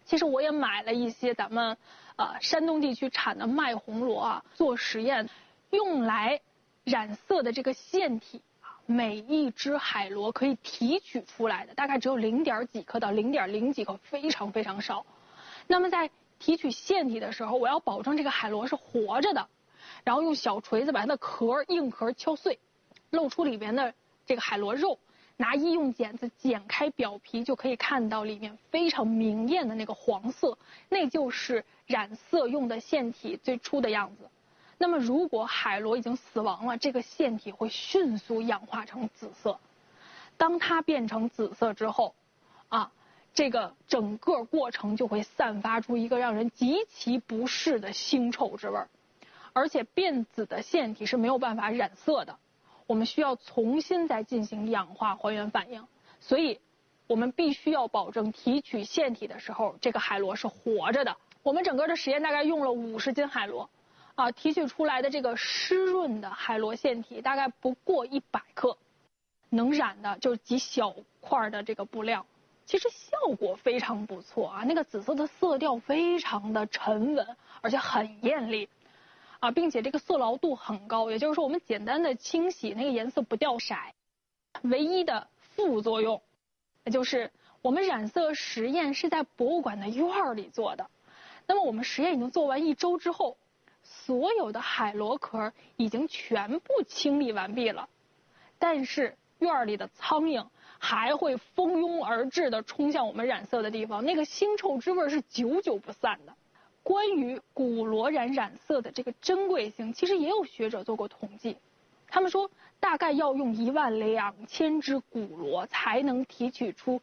其实我也买了一些咱们山东地区产的麦红螺啊，做实验，用来染色的这个腺体啊，每一只海螺可以提取出来的大概只有0.几克到0.0几克，非常非常少。那么在提取腺体的时候，我要保证这个海螺是活着的，然后用小锤子把它的硬壳敲碎，露出里面的这个海螺肉。拿医用剪子剪开表皮，就可以看到里面非常明艳的那个黄色，那就是染色用的腺体最初的样子。那么如果海螺已经死亡了，这个腺体会迅速氧化成紫色。当它变成紫色之后，这个整个过程就会散发出一个让人极其不适的腥臭之味，而且变紫的腺体是没有办法染色的。我们需要重新再进行氧化还原反应，所以我们必须要保证提取腺体的时候，这个海螺是活着的。我们整个的实验大概用了50斤海螺，提取出来的这个湿润的海螺腺体大概不过100克，能染的就是几小块的这个布料，其实效果非常不错啊，那个紫色的色调非常的沉稳，而且很艳丽。并且这个色牢度很高，也就是说我们简单的清洗那个颜色不掉色。唯一的副作用，那就是我们染色实验是在博物馆的院里做的。那么我们实验已经做完1周之后，所有的海螺壳已经全部清理完毕了，但是院里的苍蝇还会蜂拥而至的冲向我们染色的地方，那个腥臭之味是久久不散的。关于古螺染色的这个珍贵性，其实也有学者做过统计，他们说大概要用12000只古螺才能提取出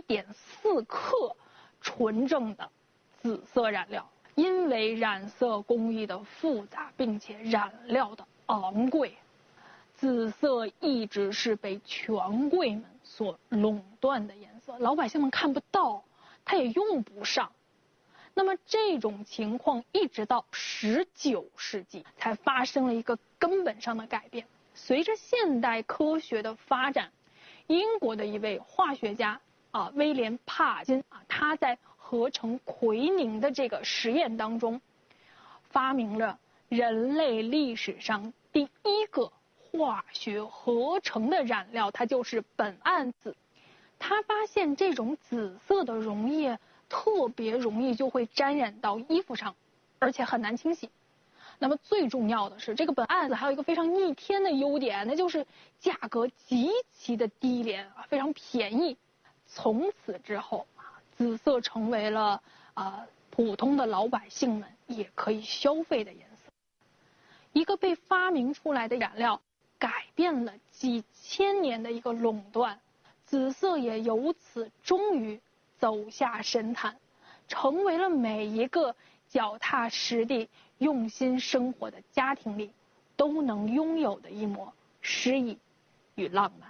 1.4克纯正的紫色染料。因为染色工艺的复杂，并且染料的昂贵，紫色一直是被权贵们所垄断的颜色，老百姓们看不到，它也用不上。那么这种情况一直到19世纪才发生了一个根本上的改变。随着现代科学的发展，英国的一位化学家威廉帕金他在合成奎宁的这个实验当中，发明了人类历史上第1个化学合成的染料，它就是苯胺紫。他发现这种紫色的溶液特别容易就会沾染到衣服上，而且很难清洗。那么最重要的是，这个苯胺紫还有一个非常逆天的优点，那就是价格极其的低廉非常便宜。从此之后紫色成为了普通的老百姓们也可以消费的颜色。一个被发明出来的染料，改变了几千年的一个垄断，紫色也由此终于走下神坛，成为了每一个脚踏实地、用心生活的家庭里都能拥有的一抹诗意与浪漫。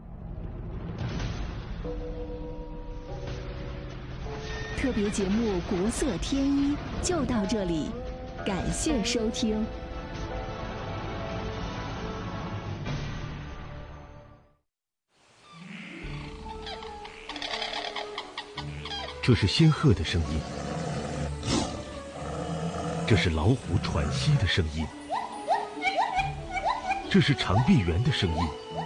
特别节目《国色天一》就到这里，感谢收听。 这是仙鹤的声音，这是老虎喘息的声音，这是长臂猿的声音。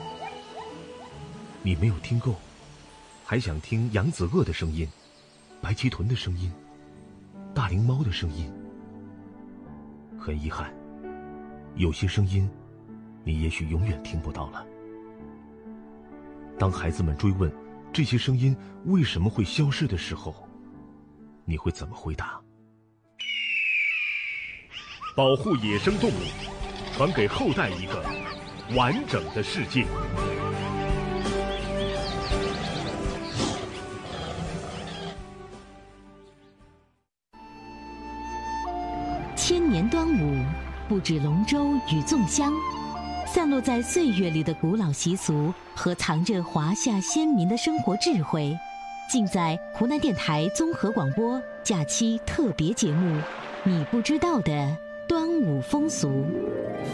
你没有听够，还想听扬子鳄的声音，白鳍豚的声音，大灵猫的声音。很遗憾，有些声音你也许永远听不到了。当孩子们追问这些声音为什么会消失的时候，你会怎么回答？保护野生动物，传给后代一个完整的世界。 千年端午，不止龙舟与粽香，散落在岁月里的古老习俗和藏着华夏先民的生活智慧，尽在湖南电台综合广播假期特别节目《你不知道的端午风俗》。